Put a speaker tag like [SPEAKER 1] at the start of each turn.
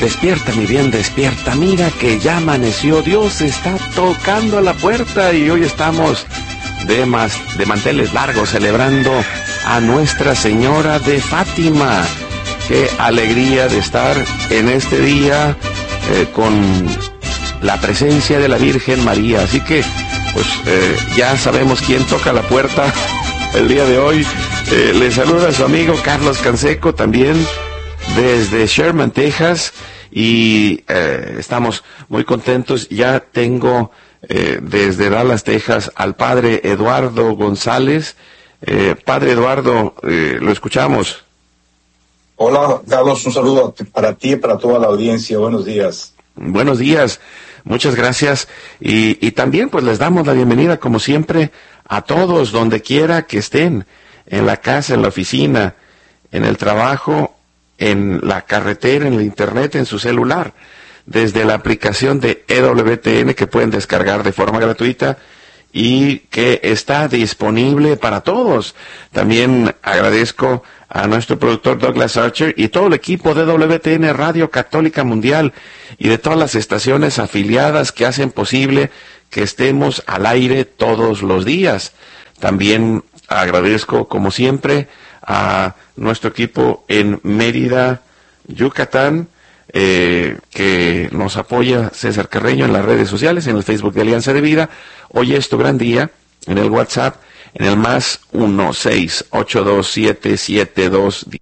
[SPEAKER 1] Despierta, mi bien, despierta. Mira que ya amaneció. Dios está tocando a la puerta y hoy estamos de manteles largos celebrando a Nuestra Señora de Fátima. Qué alegría de estar en este día con la presencia de la Virgen María. Así que, pues, ya sabemos quién toca la puerta el día de hoy. Le saluda a su amigo Carlos Canseco, también desde Sherman, Texas, y estamos muy contentos. Ya tengo desde Dallas, Texas, al padre Eduardo González. Padre Eduardo, lo escuchamos.
[SPEAKER 2] Hola, Carlos, un saludo para ti y para toda la audiencia. Buenos días.
[SPEAKER 1] Buenos días, muchas gracias. Y también pues les damos la bienvenida, como siempre, a todos, donde quiera que estén, en la casa, en la oficina, en el trabajo, en la carretera, en la internet, en su celular, desde la aplicación de EWTN que pueden descargar de forma gratuita y que está disponible para todos. También agradezco a nuestro productor Douglas Archer y todo el equipo de WTN Radio Católica Mundial y de todas las estaciones afiliadas que hacen posible que estemos al aire todos los días. También agradezco, como siempre, a nuestro equipo en Mérida, Yucatán, que nos apoya César Carreño en las redes sociales, en el Facebook de Alianza de Vida. Hoy es tu gran día, en el WhatsApp, en el +1 6 827 72